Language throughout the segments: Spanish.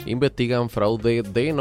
investigan fraude de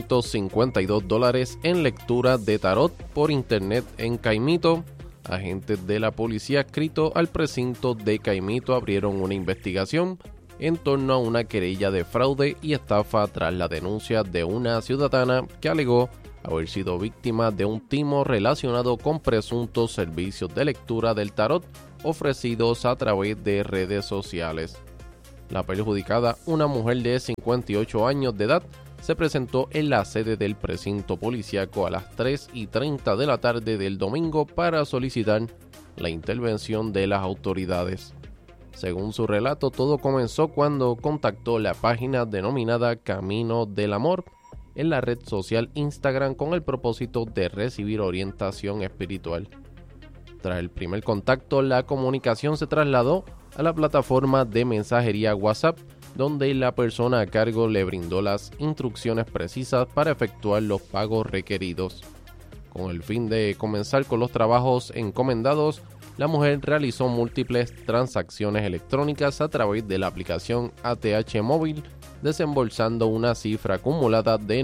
$952 en lectura de tarot por internet en Caimito. Agentes de la policía adscritos al precinto de Caimito abrieron una investigación en torno a una querella de fraude y estafa tras la denuncia de una ciudadana que alegó haber sido víctima de un timo relacionado con presuntos servicios de lectura del tarot ofrecidos a través de redes sociales. La perjudicada, una mujer de 58 años de edad, se presentó en la sede del precinto policíaco a las 3:30 de la tarde del domingo para solicitar la intervención de las autoridades. Según su relato, todo comenzó cuando contactó la página denominada Camino del Amor en la red social Instagram con el propósito de recibir orientación espiritual. Tras el primer contacto, la comunicación se trasladó a la plataforma de mensajería WhatsApp, donde la persona a cargo le brindó las instrucciones precisas para efectuar los pagos requeridos. Con el fin de comenzar con los trabajos encomendados, la mujer realizó múltiples transacciones electrónicas a través de la aplicación ATH Móvil, desembolsando una cifra acumulada de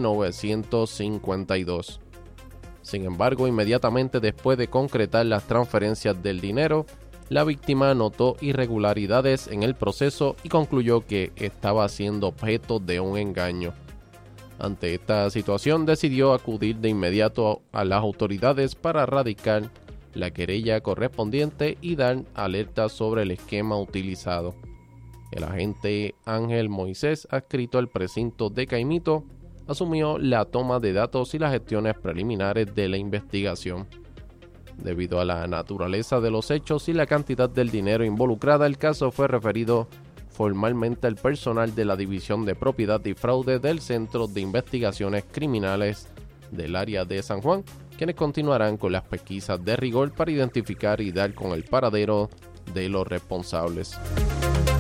$952. Sin embargo, inmediatamente después de concretar las transferencias del dinero, la víctima notó irregularidades en el proceso y concluyó que estaba siendo objeto de un engaño. Ante esta situación, decidió acudir de inmediato a las autoridades para radicar la querella correspondiente y dar alerta sobre el esquema utilizado. El agente Ángel Moisés, adscrito al precinto de Caimito, asumió la toma de datos y las gestiones preliminares de la investigación. Debido a la naturaleza de los hechos y la cantidad del dinero involucrada, el caso fue referido formalmente al personal de la División de Propiedad y Fraude del Centro de Investigaciones Criminales del área de San Juan, quienes continuarán con las pesquisas de rigor para identificar y dar con el paradero de los responsables.